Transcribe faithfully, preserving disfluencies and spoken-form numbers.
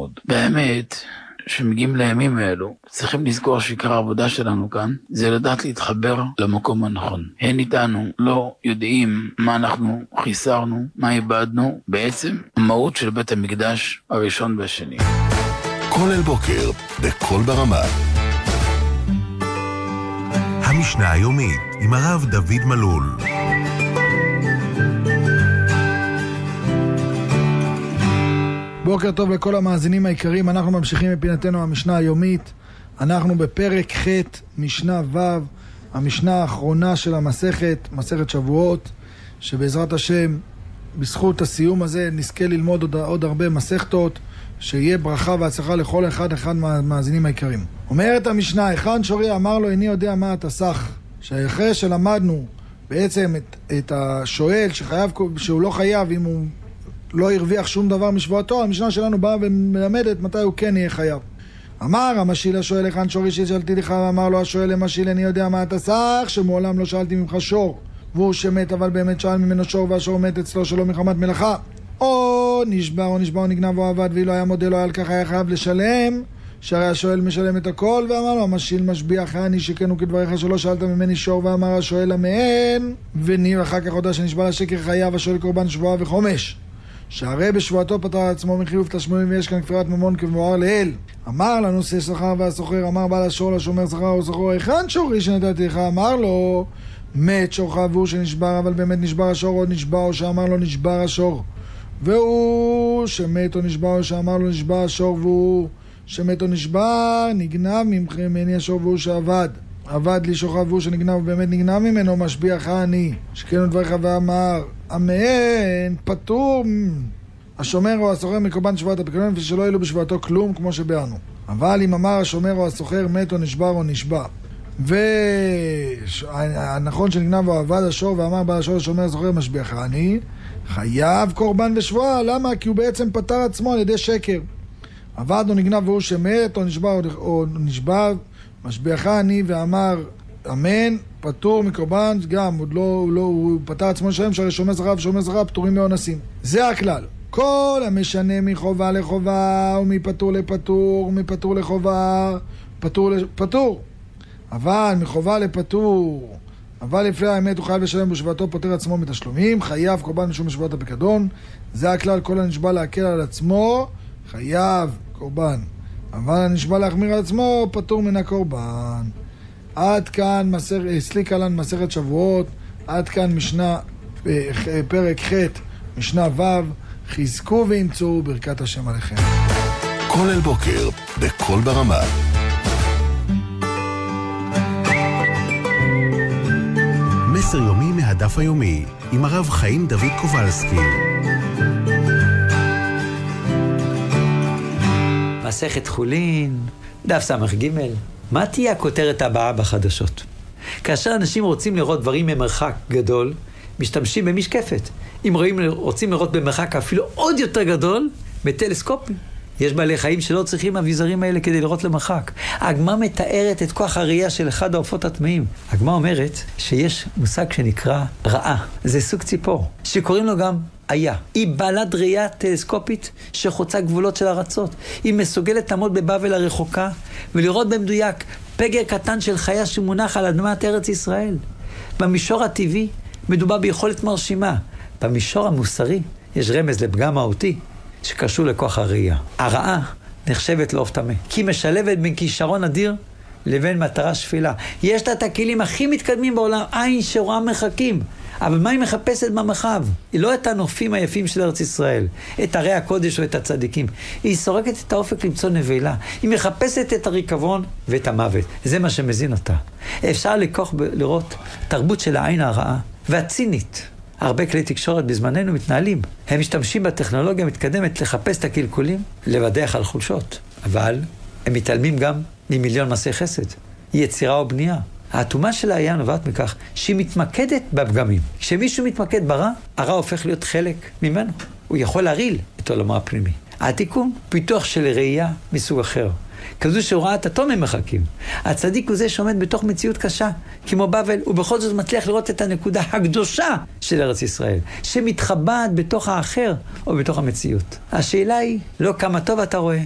מאוד. באמת, שמגיעים לימים האלו, צריכים לזכור שעיקר העבודה שלנו כאן, זה לדעת להתחבר למקום הנכון. הן איתנו לא יודעים מה אנחנו חיסרנו, מה איבדנו, בעצם המהות של בית המקדש הראשון והשני. כל אל בוקר, בכל ברמה. המשנה היומית, עם הרב דוד מלול. בוקר טוב לכל המאזינים העיקריים, אנחנו ממשיכים בפינתנו המשנה היומית. אנחנו בפרק ח' משנה ו', המשנה האחרונה של המסכת, מסכת שבועות, שבעזרת השם, בזכות הסיום הזה, נזכה ללמוד עוד, עוד הרבה מסכתות, שיהיה ברכה והצלחה לכל אחד אחד מהמאזינים העיקריים. אומרת המשנה, היכן שורי אמר לו, איני יודע מה אתה סך, שאחרי שלמדנו בעצם את, את השואל שחייב, שהוא לא חייב אם הוא לא הרוויח שום דבר משבועתו, המשנה שלנו באה ומלמדת מתי הוא כן יהיה חייב. אמר המשיל השואל, היכן שורי ששאלתי לך, ואמר לו השואל למשיל, אני יודע מה אתה סך, שמעולם לא שאלתי ממך שור, והוא שמת אבל באמת שאל ממנו שור, והשור מת אצלו שלא מחמת מלאכה, או נשבר או נשבר או נגנב או עבד, ואילו היה מודה לו על כך היה חייב לשלם, שהרי השואל משלם את הכל. ואמר לו המשיל משביח אני שכן הוא כדבריך שלא שאלת ממני שור, ואמר השואל המען וניר אחר כך הודה שנשבע לשקר חייב השואל קורבן שבועה וחומש, שהרי בשבועתו פטר עצמו מחיוב תשלומים, ויש כאן כפירת ממון כמבואר לאל. אמר לנושא שכר והסוחר, אמר בעל השור לשומר שכר וסוחר, היכן שורי שנתתי לך? אמר לו מת שורך והוא שנשבר, אבל באמת נשבר השור או נשבע, או שאמר לו נשבר השור והוא שמת, או נשבע, או שאמר לו נשבע השור והוא שמת, או נשבע נגנב ממני השור והוא שעבד עבד לי שורך והוא שנגנב ובאמת נגנב ממנו, משביח אני שכן דבריך. ואמר המען פטור השומר או הסוחר מקורבן שבועת הפיקדון, ושלא יהיו בשבועתו כלום כמו שבאנו. אבל אם אמר השומר או הסוחר מת או נשבר או נשבע, והנכון שנגנב או עבד השור, ואמר בעל השור השומר הסוחר משביח אני, חייב קורבן ושבועה. למה? כי הוא בעצם פטר עצמו על ידי שקר. עבד או נגנב והוא שמת או נשבע או נשבע, משביח אני, ואמר אמן, פטור מקורבן, גם עוד לא, הוא, לא, הוא פטר עצמו לשלם, שהרי שומר שכר ושומר שכר פטורים מאונסים. זה הכלל. כל המשנה מחובה לחובה ומפטור לפטור ומפטור לחובה פטור לפטור, אבל מחובה לפטור, אבל לפני האמת הוא חייב לשלם בשבועתו, פטר עצמו מתשלומים, חייב קורבן משום שבועת הפיקדון. זה הכלל. כל הנשבע להקל על עצמו חייב קורבן, אבל הנשבע להחמיר על עצמו פטור מן הקורבן. עד כאן מסר, סליק עלן מסכת שבועות, עד כאן משנה פרק ח' משנה ו'. חזקו ואמצו ברכת השם עליכם. כל אל בוקר בכל ברמה. מסר יומי מהדף היומי עם הרב חיים דוד קובלסקי. מסכת חולין, דף סמך ג'. מה תהיה הכותרת הבאה בחדשות? כאשר אנשים רוצים לראות דברים ממרחק גדול, משתמשים במשקפת. אם רואים, רוצים לראות במרחק אפילו עוד יותר גדול, בטלסקופים. יש בעלי חיים שלא צריכים אביזרים האלה כדי לראות למרחק. הגמרא מתארת את כוח הראייה של אחד העופות הטמאים. הגמרא אומרת שיש מושג שנקרא רעה. זה סוג ציפור, שקוראים לו גם איה. היא בעלת ראייה טלסקופית שחוצה גבולות של ארצות. היא מסוגלת לעמוד בבבל הרחוקה ולראות במדויק פגר קטן של חיה שמונח על אדמת ארץ ישראל. במישור הטבעי מדובר ביכולת מרשימה. במישור המוסרי יש רמז לפגם מהותי שקשור לכוח הראייה. הרעה נחשבת לעוף טמא, כי היא משלבת בין כישרון אדיר לבין מטרה שפלה. יש לה את הכלים הכי מתקדמים בעולם, עין שרואה מרחקים. אבל מה היא מחפשת במרחב? היא לא את הנופים היפים של ארץ ישראל, את ערי הקודש או את הצדיקים. היא סורקת את האופק למצוא נבלה. היא מחפשת את הריקבון ואת המוות. זה מה שמזין אותה. אפשר לקוח ב- לראות תרבות של העין הרעה והצינית. הרבה כלי תקשורת בזמננו מתנהלים. הם משתמשים בטכנולוגיה המתקדמת לחפש את הקלקולים, לבדח על חולשות. אבל הם מתעלמים גם ממיליון מעשי חסד. יצירה או בנייה. האטומה שלה היה נובעת מכך שהיא מתמקדת בפגמים. כשמישהו מתמקד ברע, הרע הופך להיות חלק ממנו. הוא יכול להרעיל את עולמו הפנימי. התיקון, פיתוח של ראייה מסוג אחר. כזו שראה את הטוב ממרחקים. הצדיק הוא זה שעומד בתוך מציאות קשה, כמו בבל, ובכל זאת מצליח לראות את הנקודה הקדושה של ארץ ישראל, שמתחבאת בתוך האחר או בתוך המציאות. השאלה היא לא כמה טוב אתה רואה,